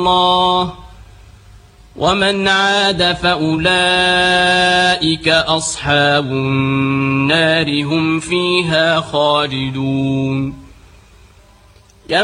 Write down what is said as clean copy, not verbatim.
الله ومن عاد فأولئك أصحاب النار هم فيها خالدون.